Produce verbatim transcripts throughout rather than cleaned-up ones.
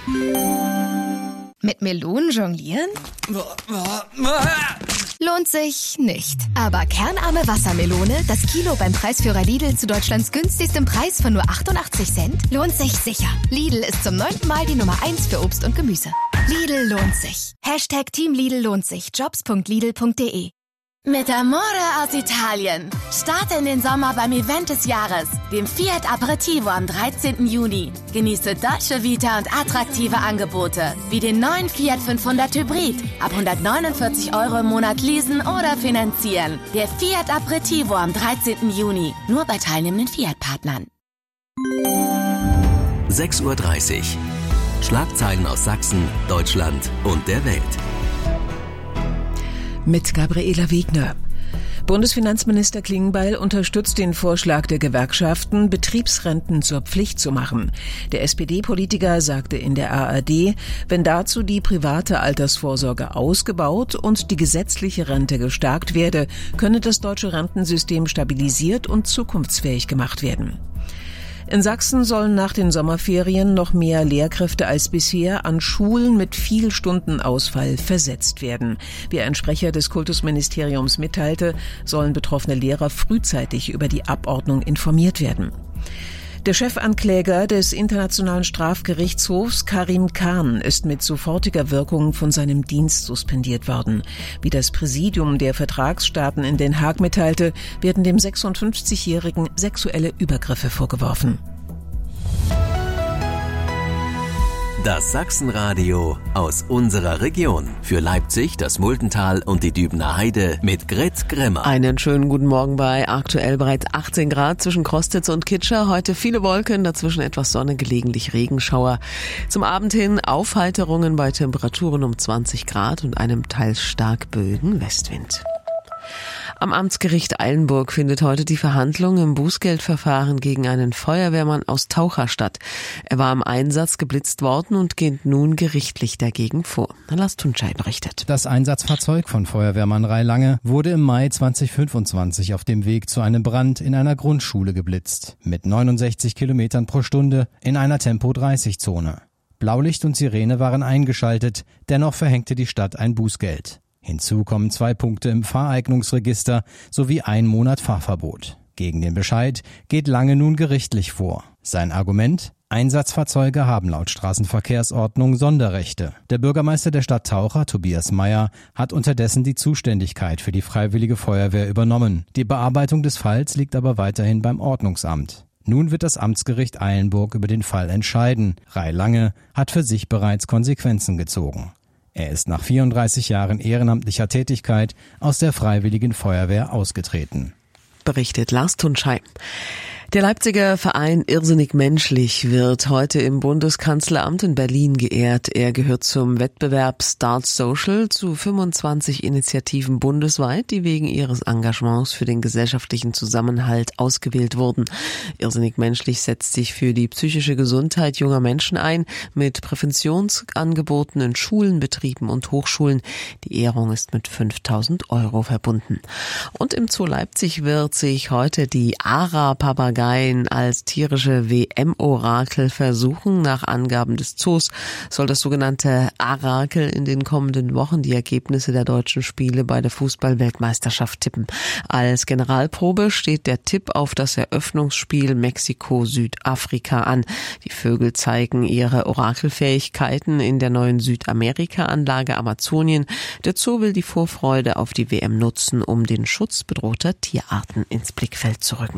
Mit Melonen jonglieren? Lohnt sich nicht. Aber kernarme Wassermelone, das Kilo beim Preisführer Lidl zu Deutschlands günstigstem Preis von nur achtundachtzig Cent, lohnt sich sicher. Lidl ist zum neunten Mal die Nummer eins für Obst und Gemüse. Lidl lohnt sich. Hashtag Team Lidl lohnt sich. Jobs punkt lidl punkt de. Mit Amore aus Italien. Starte in den Sommer beim Event des Jahres, dem Fiat Aperitivo am dreizehnten Juni. Genieße Dolce Vita und attraktive Angebote, wie den neuen Fiat fünfhundert Hybrid. Ab hundertneunundvierzig Euro im Monat leasen oder finanzieren. Der Fiat Aperitivo am dreizehnten Juni. Nur bei teilnehmenden Fiat-Partnern. sechs Uhr dreißig. Schlagzeilen aus Sachsen, Deutschland und der Welt. Mit Gabriela Wegner. Bundesfinanzminister Klingbeil unterstützt den Vorschlag der Gewerkschaften, Betriebsrenten zur Pflicht zu machen. Der S P D-Politiker sagte in der A R D, wenn dazu die private Altersvorsorge ausgebaut und die gesetzliche Rente gestärkt werde, könne das deutsche Rentensystem stabilisiert und zukunftsfähig gemacht werden. In Sachsen sollen nach den Sommerferien noch mehr Lehrkräfte als bisher an Schulen mit viel Stundenausfall versetzt werden. Wie ein Sprecher des Kultusministeriums mitteilte, sollen betroffene Lehrer frühzeitig über die Abordnung informiert werden. Der Chefankläger des Internationalen Strafgerichtshofs, Karim Khan, ist mit sofortiger Wirkung von seinem Dienst suspendiert worden. Wie das Präsidium der Vertragsstaaten in Den Haag mitteilte, werden dem sechsundfünfzigjährigen sexuelle Übergriffe vorgeworfen. Das Sachsenradio aus unserer Region. Für Leipzig, das Muldental und die Dübener Heide mit Grit Grimmer. Einen schönen guten Morgen bei aktuell bereits achtzehn Grad zwischen Krostitz und Kitscher. Heute viele Wolken, dazwischen etwas Sonne, gelegentlich Regenschauer. Zum Abend hin Aufheiterungen bei Temperaturen um zwanzig Grad und einem teils stark böigen Westwind. Am Amtsgericht Eilenburg findet heute die Verhandlung im Bußgeldverfahren gegen einen Feuerwehrmann aus Taucher statt. Er war im Einsatz geblitzt worden und geht nun gerichtlich dagegen vor. Lars Tunschei berichtet. Das Einsatzfahrzeug von Feuerwehrmann Rai Lange wurde im Mai zweitausendfünfundzwanzig auf dem Weg zu einem Brand in einer Grundschule geblitzt. Mit neunundsechzig Kilometern pro Stunde in einer Tempo dreißig Zone. Blaulicht und Sirene waren eingeschaltet, dennoch verhängte die Stadt ein Bußgeld. Hinzu kommen zwei Punkte im Fahreignungsregister sowie ein Monat Fahrverbot. Gegen den Bescheid geht Lange nun gerichtlich vor. Sein Argument? Einsatzfahrzeuge haben laut Straßenverkehrsordnung Sonderrechte. Der Bürgermeister der Stadt Taucher, Tobias Meyer, hat unterdessen die Zuständigkeit für die Freiwillige Feuerwehr übernommen. Die Bearbeitung des Falls liegt aber weiterhin beim Ordnungsamt. Nun wird das Amtsgericht Eilenburg über den Fall entscheiden. Rai Lange hat für sich bereits Konsequenzen gezogen. Er ist nach vierunddreißig Jahren ehrenamtlicher Tätigkeit aus der Freiwilligen Feuerwehr ausgetreten. Berichtet Lars Tunschei. Der Leipziger Verein Irrsinnig Menschlich wird heute im Bundeskanzleramt in Berlin geehrt. Er gehört zum Wettbewerb Start Social zu fünfundzwanzig Initiativen bundesweit, die wegen ihres Engagements für den gesellschaftlichen Zusammenhalt ausgewählt wurden. Irrsinnig Menschlich setzt sich für die psychische Gesundheit junger Menschen ein, mit Präventionsangeboten in Schulen, Betrieben und Hochschulen. Die Ehrung ist mit fünftausend Euro verbunden. Und im Zoo Leipzig wird sich heute die Ara-Papagei als tierische W M-Orakel versuchen. Nach Angaben des Zoos soll das sogenannte Arakel in den kommenden Wochen die Ergebnisse der deutschen Spiele bei der Fußball-Weltmeisterschaft tippen. Als Generalprobe steht der Tipp auf das Eröffnungsspiel Mexiko-Südafrika an. Die Vögel zeigen ihre Orakelfähigkeiten in der neuen Südamerika-Anlage Amazonien. Der Zoo will die Vorfreude auf die W M nutzen, um den Schutz bedrohter Tierarten ins Blickfeld zu rücken.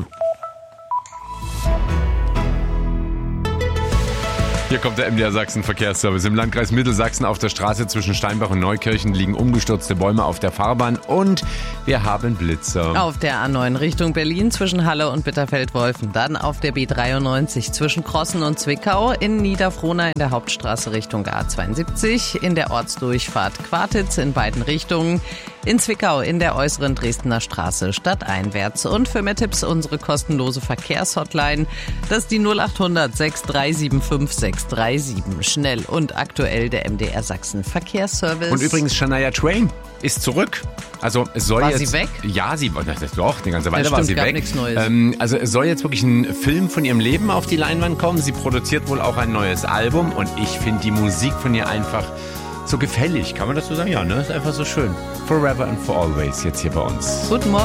Hier kommt der M D R Sachsen Verkehrsservice. Im Landkreis Mittelsachsen auf der Straße zwischen Steinbach und Neukirchen liegen umgestürzte Bäume auf der Fahrbahn und wir haben Blitzer. Auf der A neun Richtung Berlin zwischen Halle und Bitterfeld-Wolfen. Dann auf der B dreiundneunzig zwischen Crossen und Zwickau. In Niederfrohna in der Hauptstraße Richtung A zweiundsiebzig. In der Ortsdurchfahrt Quartitz in beiden Richtungen. in Zwickau in der äußeren Dresdner Straße stadteinwärts. Und für mehr Tipps unsere kostenlose Verkehrshotline. Das ist die null acht hundert sechs drei sieben fünf sechs drei sieben. Schnell und aktuell der M D R Sachsen Verkehrsservice. Und übrigens, Shania Twain ist zurück. Also es soll war jetzt... sie weg? Ja, sie war... Doch, eine ganze Weile ja, war stimmt, sie gab weg. Nichts Neues. Ähm, also es soll jetzt wirklich ein Film von ihrem Leben auf die Leinwand kommen. Sie produziert wohl auch ein neues Album und ich finde die Musik von ihr einfach so gefällig. Kann man das so sagen? Ja, ne? Ist einfach so schön. Forever and for always jetzt hier bei uns. Guten Morgen.